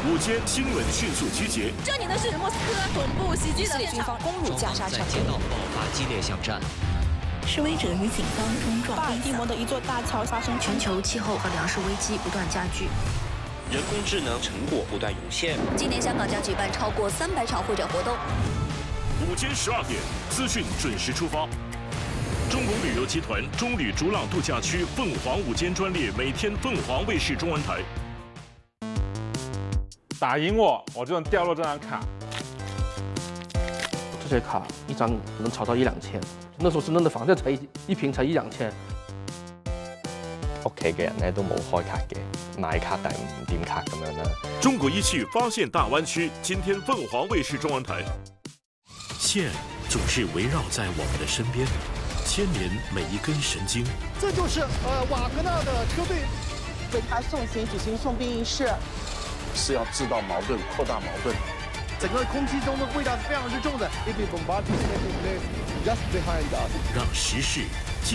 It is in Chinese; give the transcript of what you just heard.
午间新闻迅速集结。 这里呢是莫斯科恐怖袭击的军方攻入加沙城， 在街道爆发激烈巷战。 示威者与警方冲撞。 巴尔的摩的一座大桥发生全球气候和粮食危机不断加剧， 人工智能成果不断涌现。 今年香港将举办超过300场会展活动。 午间12点，资讯准时出发。中国旅游集团中旅逐浪度假区凤凰午间专列，每天凤凰卫视中文台。 打赢我就能掉落这张卡。 这些卡一张能炒到1、2千，那時候深圳的房價才一平才1、2千。 屋企嘅人咧都冇開卡嘅，買卡但係唔點卡咁樣啦。 中國一汽發現大灣區，今天鳳凰衛視中文台。線總是圍繞在我們的身邊，牽連每一根神經。 這就是瓦格納的車隊為他送行舉行送殯儀式， 是要製造矛盾、擴大矛盾。 整個空氣中的味道是非常之重的。If we bombard this place just behind us， 讓時事